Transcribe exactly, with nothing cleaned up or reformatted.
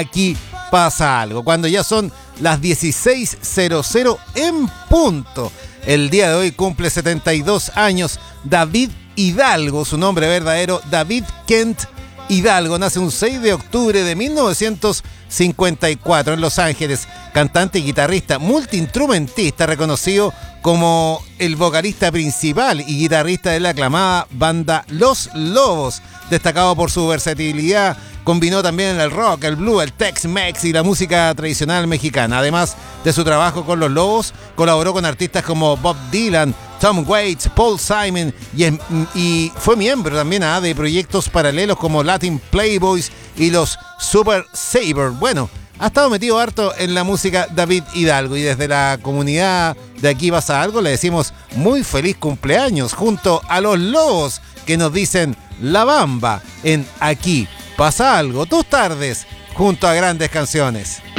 Aquí pasa algo, cuando ya son las dieciséis cero cero en punto. El día de hoy cumple setenta y dos años David Hidalgo, su nombre verdadero, David Kent Hidalgo. Nace un seis de octubre de mil novecientos cincuenta y cuatro en Los Ángeles, cantante y guitarrista, multiinstrumentista, reconocido como el vocalista principal y guitarrista de la aclamada banda Los Lobos, destacado por su versatilidad. Combinó también el rock, el blues, el Tex-Mex y la música tradicional mexicana. Además de su trabajo con Los Lobos, colaboró con artistas como Bob Dylan, Tom Waits, Paul Simon y, y fue miembro también ¿ah? de proyectos paralelos como Latin Playboys y los Super Saber. Bueno, ha estado metido harto en la música David Hidalgo, y desde la comunidad de Aquí Pasa Algo le decimos muy feliz cumpleaños junto a Los Lobos, que nos dicen La Bamba en Aquí Pasa Algo, tus tardes junto a grandes canciones.